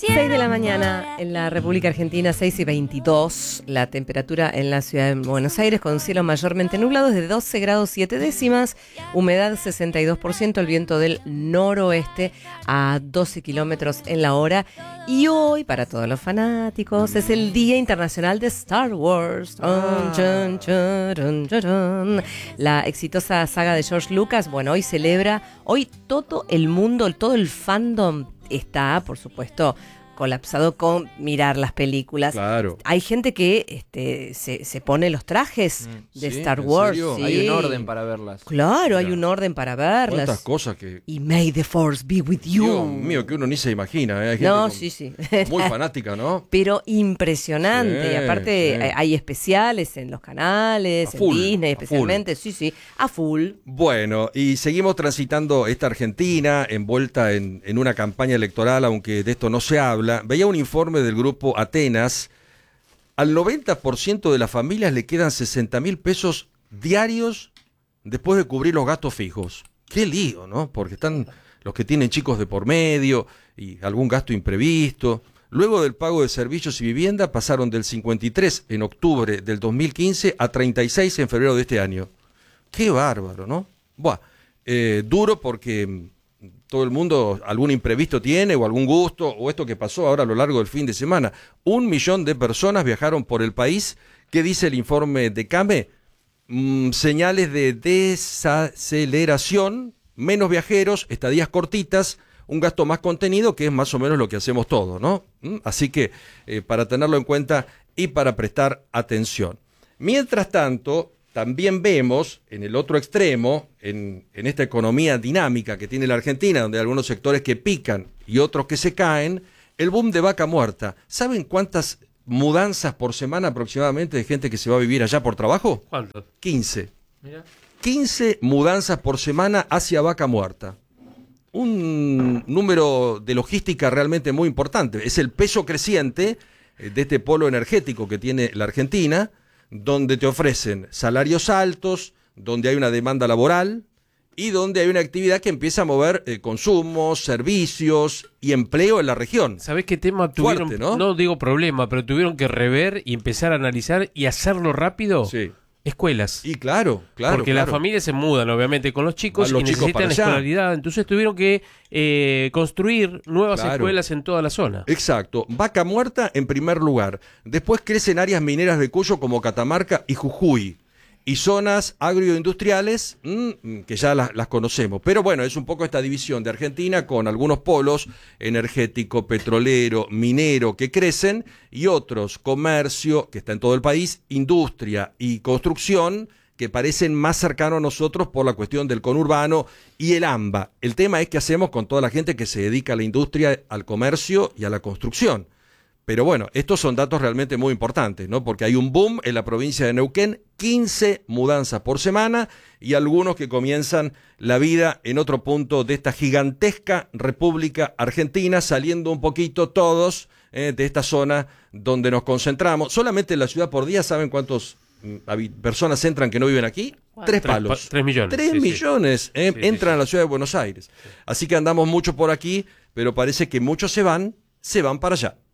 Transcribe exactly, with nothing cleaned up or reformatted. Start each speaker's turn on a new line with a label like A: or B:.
A: seis de la mañana en la República Argentina, seis y veintidós. La temperatura en la ciudad de Buenos Aires con cielo mayormente nublado es de doce grados siete décimas, humedad sesenta y dos por ciento, el viento del noroeste a doce kilómetros en la hora. Y hoy, para todos los fanáticos, es el Día Internacional de Star Wars. Ah. Chun, chun, chun, chun, chun. La exitosa saga de George Lucas, bueno, hoy celebra, hoy todo el mundo, todo el fandom está, por supuesto, colapsado con mirar las películas.
B: Claro.
A: Hay gente que este, se, se pone los trajes mm, de
B: ¿sí?
A: Star Wars.
B: Sí.
C: Hay un orden para verlas.
A: Claro,
B: Mira,
A: hay un orden para verlas.
B: Cuántas cosas que...
A: Y May the Force be with you.
B: Dios mío, que uno ni se imagina. ¿eh? Hay gente
A: No,
B: con...
A: sí, sí.
B: muy fanática, ¿no?
A: Pero impresionante.
B: Sí,
A: y aparte
B: sí.
A: hay especiales en los canales,
B: A full,
A: en Disney
B: a
A: especialmente. Sí, sí, a full.
B: Bueno, y seguimos transitando esta Argentina envuelta en, en una campaña electoral, aunque de esto no se habla. Veía un informe del grupo Atenas. Al noventa por ciento de las familias le quedan sesenta mil pesos diarios después de cubrir los gastos fijos. Qué lío, ¿no? Porque están los que tienen chicos de por medio y algún gasto imprevisto. Luego del pago de servicios y vivienda pasaron del cincuenta y tres en octubre del dos mil quince a treinta y seis en febrero de este año. Qué bárbaro, ¿no? Buah, eh, duro porque todo el mundo algún imprevisto tiene o algún gusto, o esto que pasó ahora a lo largo del fin de semana. Un millón de personas viajaron por el país. ¿Qué dice el informe de CAME? Mm, señales de desaceleración, menos viajeros, estadías cortitas, un gasto más contenido, que es más o menos lo que hacemos todos, ¿no? ¿Mm? Así que eh, para tenerlo en cuenta y para prestar atención. Mientras tanto, también vemos en el otro extremo, en, en esta economía dinámica que tiene la Argentina, donde hay algunos sectores que pican y otros que se caen, el boom de vaca muerta. ¿Saben cuántas mudanzas por semana aproximadamente de gente que se va a vivir allá por trabajo?
C: ¿Cuánto?
B: quince.
C: Mira.
B: quince mudanzas por semana hacia vaca muerta. Un número de logística realmente muy importante. Es el peso creciente de este polo energético que tiene la Argentina, donde te ofrecen salarios altos, donde hay una demanda laboral y donde hay una actividad que empieza a mover eh, consumos, servicios y empleo en la región.
C: ¿Sabés qué tema tuvieron?
B: Fuerte, ¿no?
C: No digo problema, pero tuvieron que rever y empezar a analizar y hacerlo rápido.
B: Sí.
C: Escuelas.
B: Y claro, claro.
C: Porque
B: claro.
C: las familias se mudan, obviamente, con los chicos
B: Van los
C: y
B: chicos para
C: necesitan
B: allá.
C: escolaridad. Entonces tuvieron que eh, construir nuevas
B: Claro.
C: escuelas en toda la zona.
B: Exacto. Vaca muerta en primer lugar. Después crecen áreas mineras de Cuyo como Catamarca y Jujuy. Y zonas agroindustriales mmm, que ya las, las conocemos. Pero bueno, es un poco esta división de Argentina con algunos polos energético, petrolero, minero que crecen y otros, comercio, que está en todo el país, industria y construcción, que parecen más cercanos a nosotros por la cuestión del conurbano y el AMBA. El tema es qué hacemos con toda la gente que se dedica a la industria, al comercio y a la construcción. Pero bueno, estos son datos realmente muy importantes, ¿no? Porque hay un boom en la provincia de Neuquén, quince mudanzas por semana y algunos que comienzan la vida en otro punto de esta gigantesca República Argentina, saliendo un poquito todos eh, de esta zona donde nos concentramos. Solamente en la ciudad por día, ¿saben cuántos mm, personas entran que no viven aquí? Tres palos.
C: Tres, tres millones.
B: Tres
C: sí,
B: millones eh,
C: sí, sí,
B: entran
C: sí.
B: a la ciudad de Buenos Aires. Así que andamos mucho por aquí, pero parece que muchos se van, se van para allá.